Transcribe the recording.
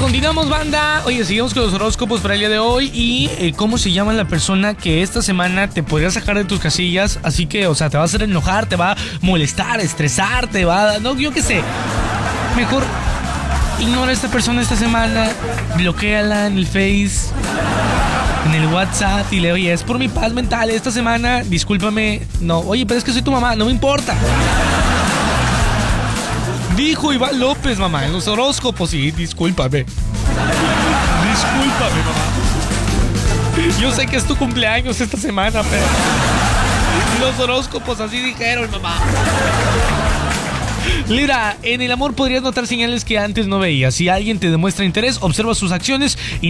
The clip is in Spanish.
Continuamos, banda. Oye, seguimos con los horóscopos para el día de hoy. Y cómo se llama la persona que esta semana te podría sacar de tus casillas. Así que, o sea, te va a hacer enojar, te va a molestar, estresar, te va a... No, yo qué sé. Mejor ignora a esta persona esta semana. Bloquéala en el Face, en el WhatsApp. Y le, oye, es por mi paz mental esta semana. Discúlpame. No, oye, pero es que soy tu mamá, no me importa. Dijo Iván López, mamá, en los horóscopos. Sí, discúlpame. Discúlpame, mamá. Yo sé que es tu cumpleaños esta semana, pero los horóscopos así dijeron, mamá. Mira, en el amor podrías notar señales que antes no veías. Si alguien te demuestra interés, observa sus acciones y